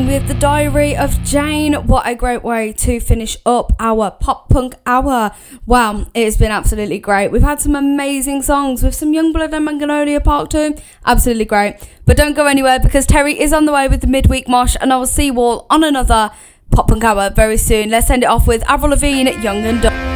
with The Diary of Jane. What a great way to finish up our pop punk hour. Wow, it's been absolutely great. We've had some amazing songs with some Youngblood and Magnolia Park too. Absolutely great. But don't go anywhere because Terry is on the way with the midweek mosh, and I will see you all on another pop punk hour very soon. Let's end it off with Avril Lavigne, Young and Dumb.